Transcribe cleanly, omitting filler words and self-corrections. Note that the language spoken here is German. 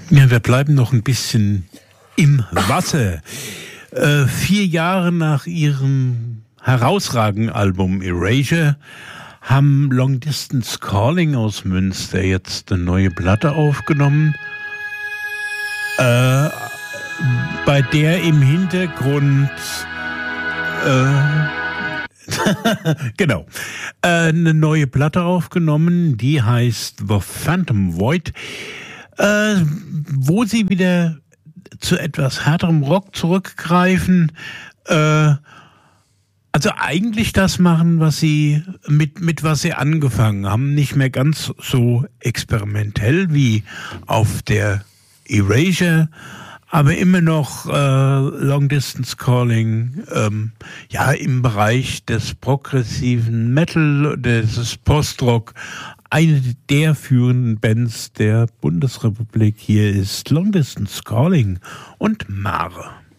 Ja, wir bleiben noch ein bisschen im Wasser. 4 Jahre nach ihrem herausragenden Album Erasure haben Long Distance Calling aus Münster jetzt eine neue Platte aufgenommen, bei der im Hintergrund genau, eine neue Platte aufgenommen, die heißt The Phantom Void, wo sie wieder zu etwas härterem Rock zurückgreifen, also eigentlich das machen, was sie mit was sie angefangen haben, nicht mehr ganz so experimentell wie auf der Erasure, aber immer noch Long Distance Calling, ja, im Bereich des progressiven Metal, des Postrock. Eine der führenden Bands der Bundesrepublik hier ist Long Distance Calling und Mare.